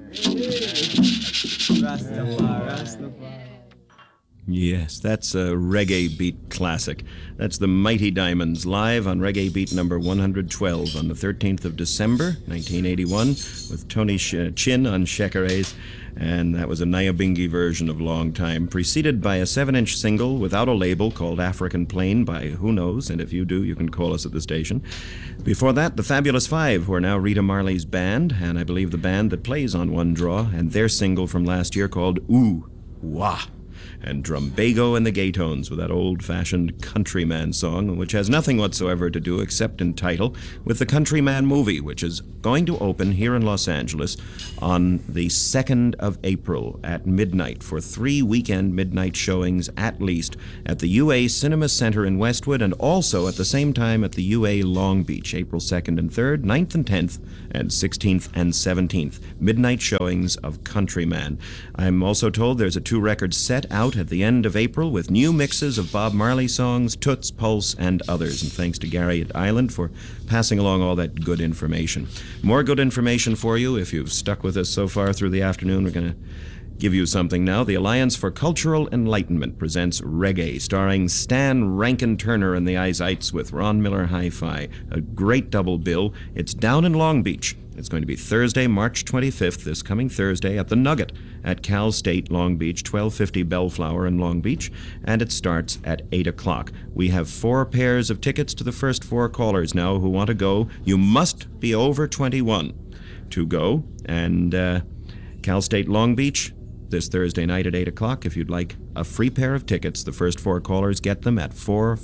Yes, that's a reggae beat classic. That's the Mighty Diamonds live on Reggae Beat number 112 on the 13th of December, 1981, with Tony Chin on Shekarays, and that was a Nyabingi version of Long Time, preceded by a 7-inch single without a label called African Plain by Who Knows, and if you do, you can call us at the station. Before that, the Fabulous Five, who are now Rita Marley's band, and I believe the band that plays on One Draw, and their single from last year called Ooh Wah. And Drumbago and the Gaytones with that old-fashioned Countryman song, which has nothing whatsoever to do, except in title, with the Countryman movie, which is going to open here in Los Angeles on the 2nd of April at midnight for 3 weekend midnight showings at least at the UA Cinema Center in Westwood, and also at the same time at the UA Long Beach, April 2nd and 3rd, 9th and 10th, and 16th and 17th. Midnight showings of Countryman. I'm also told there's a 2-record set out at the end of April with new mixes of Bob Marley songs, Toots, Pulse, and others. And thanks to Gary at Island for passing along all that good information. More good information for you if you've stuck with us so far through the afternoon. We're going to give you something now. The Alliance for Cultural Enlightenment presents Reggae, starring Stan Rankin Turner and the Izeites with Ron Miller Hi-Fi. A great double bill. It's down in Long Beach. It's going to be Thursday, March 25th, this coming Thursday, at the Nugget at Cal State, Long Beach, 1250 Bellflower in Long Beach, and it starts at 8 o'clock. We have 4 pairs of tickets to the first 4 callers now who want to go. You must be over 21 to go, and Cal State, Long Beach, this Thursday night at 8 o'clock. If you'd like a free pair of tickets, the first 4 callers get them at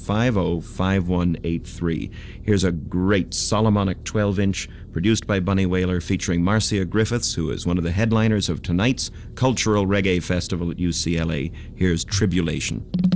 450-5183. Here's a great Solomonic 12-inch produced by Bunny Wailer featuring Marcia Griffiths, who is one of the headliners of tonight's Cultural Reggae Festival at UCLA. Here's Tribulation.